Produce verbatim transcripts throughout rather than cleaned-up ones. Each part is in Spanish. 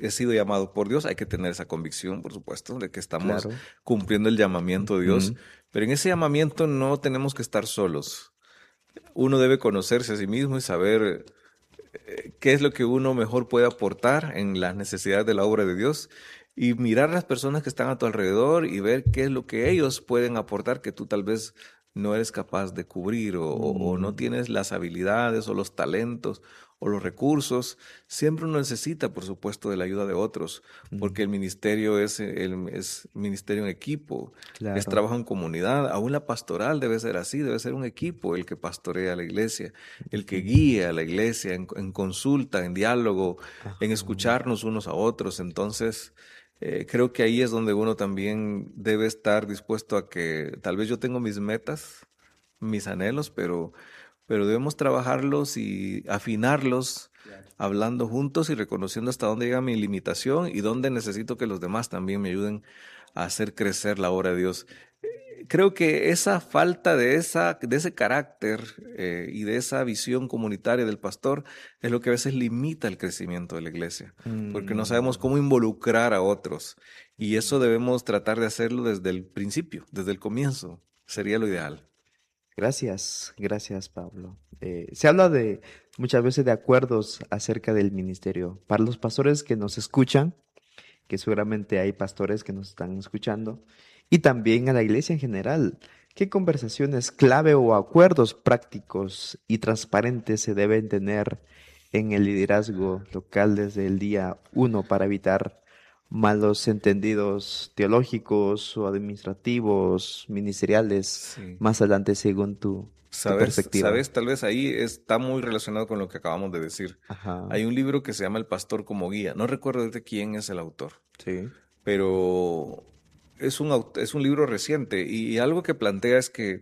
he sido llamado por Dios, hay que tener esa convicción, por supuesto, de que estamos Claro. cumpliendo el llamamiento de Dios, Ujú. pero en ese llamamiento no tenemos que estar solos. Uno debe conocerse a sí mismo y saber eh, qué es lo que uno mejor puede aportar en las necesidades de la obra de Dios y mirar a las personas que están a tu alrededor y ver qué es lo que ellos pueden aportar que tú tal vez no eres capaz de cubrir o, o- o no Mm, tienes las habilidades o los talentos o los recursos. Siempre uno necesita, por supuesto, de la ayuda de otros, mm, porque el ministerio es, el, es ministerio en equipo, es claro. trabajo en comunidad. Aún la pastoral debe ser así, debe ser un equipo el que pastorea a la iglesia, el que Ujú. guía a la iglesia en, en consulta, en diálogo, en Ajá. escucharnos unos a otros. Entonces, eh, creo que ahí es donde uno también debe estar dispuesto a que tal vez yo tengo mis metas, mis anhelos, pero, pero debemos trabajarlos y afinarlos Claro. hablando juntos y reconociendo hasta dónde llega mi limitación y dónde necesito que los demás también me ayuden a hacer crecer la obra de Dios. Creo que esa falta de, esa, de ese carácter eh, y de esa visión comunitaria del pastor es lo que a veces limita el crecimiento de la iglesia, porque no sabemos Mm, cómo involucrar a otros y eso mm. debemos tratar de hacerlo desde el principio, desde el comienzo, sería lo ideal. Gracias, gracias, Pablo. Eh, se habla de muchas veces de acuerdos acerca del ministerio. Para los pastores que nos escuchan, que seguramente hay pastores que nos están escuchando, y también a la iglesia en general, ¿qué conversaciones clave o acuerdos prácticos y transparentes se deben tener en el liderazgo local desde el día uno para evitar malos entendidos teológicos o administrativos, ministeriales, Sí. más adelante según tu, tu Sabes, perspectiva? sabes, tal vez ahí está muy relacionado con lo que acabamos de decir. Ajá, Hay un libro que se llama El Pastor como Guía. No recuerdo de quién es el autor, sí. pero es un, aut- es un libro reciente y algo que plantea es que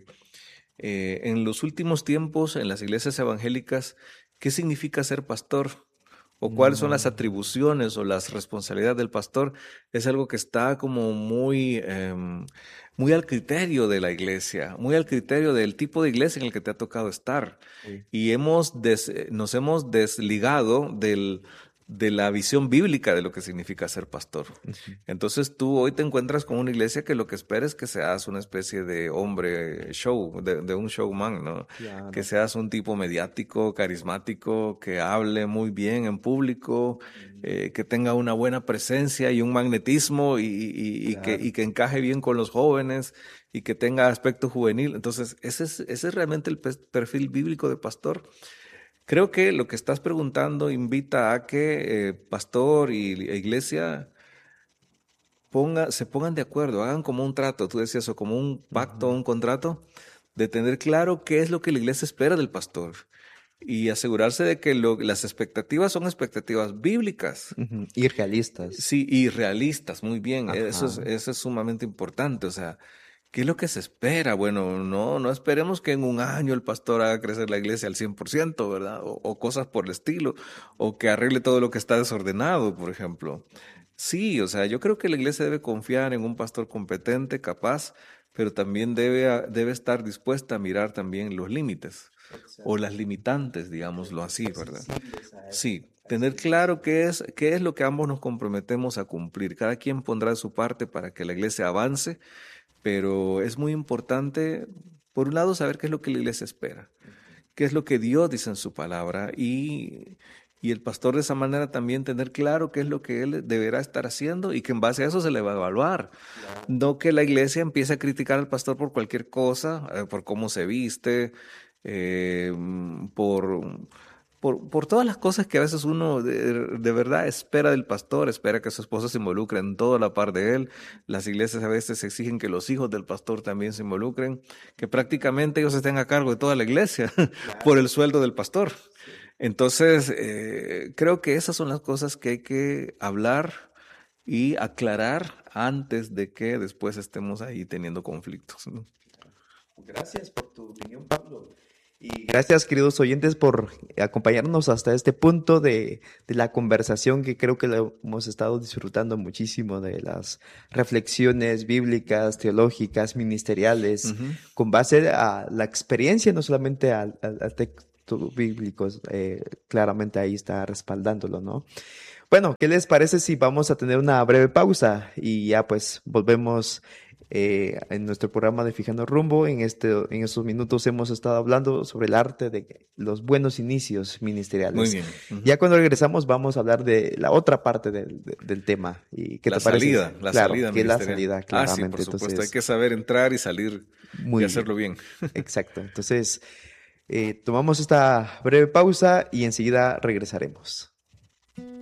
eh, en los últimos tiempos en las iglesias evangélicas, ¿qué significa ser pastor? ¿O cuáles son las Mm, atribuciones o las responsabilidades del pastor? Es algo que está como muy, em, muy al criterio de la iglesia, muy al criterio del tipo de iglesia en el que te ha tocado estar. sí. Y hemos des- nos hemos desligado del, de la visión bíblica de lo que significa ser pastor. Ujú. Entonces tú hoy te encuentras con una iglesia que lo que espera es que seas una especie de hombre show, de, de un showman, ¿no? Que Claro. seas un tipo mediático, carismático, que hable muy bien en público, Mm, eh, que tenga una buena presencia y un magnetismo y, y- y que, claro. y que encaje bien con los jóvenes y que tenga aspecto juvenil. Entonces, ese es, ese es realmente el pe- perfil bíblico de pastor. Creo que lo que estás preguntando invita a que eh, pastor y e iglesia ponga, se pongan de acuerdo, hagan como un trato, tú decías, o como un pacto, Ujú, un contrato, de tener claro qué es lo que la iglesia espera del pastor y asegurarse de que lo- las expectativas son expectativas bíblicas. ujú. Y realistas. Sí, y realistas, muy bien, eso es, Ajá. eso es sumamente importante, o sea, ¿qué es lo que se espera? Bueno, no, no esperemos que en un año el pastor haga crecer la iglesia al cien por ciento, ¿verdad? O, o cosas por el estilo, o que arregle todo lo que está desordenado, por ejemplo. Sí, o sea, yo creo que la iglesia debe confiar en un pastor competente, capaz, pero también debe, a- debe estar dispuesta a mirar también los límites o Exacto. las limitantes, Ser, digámoslo así, ser ¿verdad? sensibles a, Sí, a ese tener tipo de claro qué situaciones. es, qué es lo que ambos nos comprometemos a cumplir. Cada quien pondrá de su parte para que la iglesia avance, pero es muy importante, por un lado, saber qué es lo que la iglesia espera, Ujú. qué es lo que Dios dice en su palabra y, y el pastor de esa manera también tener claro qué es lo que él deberá estar haciendo y que en base a eso se le va a evaluar. Claro. No que la iglesia empiece a criticar al pastor por cualquier cosa, eh, por cómo se viste, eh, por por, por todas las cosas que a veces uno de, de verdad espera del pastor, espera que su esposa se involucre en toda la par de él. Las iglesias a veces exigen que los hijos del pastor también se involucren, que prácticamente ellos estén a cargo de toda la iglesia por Claro. el sueldo del pastor. Sí. Entonces, eh, creo que esas son las cosas que hay que hablar y aclarar antes de que después estemos ahí teniendo conflictos, ¿no? Gracias por tu opinión, Pablo. Y gracias, queridos oyentes, por acompañarnos hasta este punto de, de la conversación que creo que lo hemos estado disfrutando muchísimo de las reflexiones bíblicas, teológicas, ministeriales, Ujú. con base a la experiencia, no solamente al, al- al texto bíblico, eh, claramente ahí está respaldándolo, ¿no? Bueno, ¿qué les parece si vamos a tener una breve pausa y ya pues volvemos eh, en nuestro programa de Fijando Rumbo? En este, en estos minutos hemos estado hablando sobre el arte de los buenos inicios Muy ministeriales. bien. Ya Ujú. cuando regresamos vamos a hablar de la otra parte del, de- del tema. ¿Y qué La te parece? salida, la Claro, salida que es la ministerial. salida, Ah, sí, por claramente. supuesto. Hay Entonces, que saber entrar y salir y muy bien, hacerlo bien. exacto. Entonces, eh, tomamos esta breve pausa y enseguida regresaremos.